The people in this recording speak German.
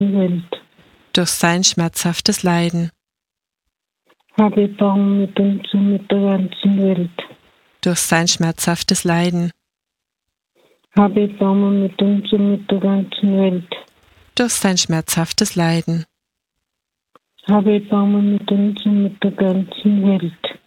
Welt. durch sein schmerzhaftes Leiden, Hab Erbarmen mit uns und mit der ganzen Welt. durch sein schmerzhaftes Leiden, Hab Erbarmen mit uns und mit der ganzen Welt. durch sein schmerzhaftes Leiden, Hab Erbarmen mit uns und mit der ganzen Welt.